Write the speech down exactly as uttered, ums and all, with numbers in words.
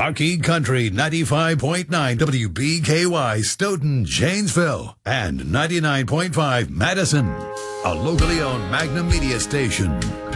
Lockheed Country ninety-five point nine W B K Y Stoughton, Janesville, and ninety-nine point five Madison, a locally owned Magnum Media station.